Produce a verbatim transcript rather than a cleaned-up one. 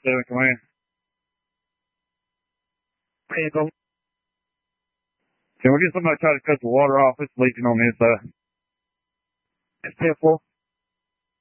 seven, come in. Vehicle. Can we get somebody to try to cut the water off? It's leaking on this side. It's ten four.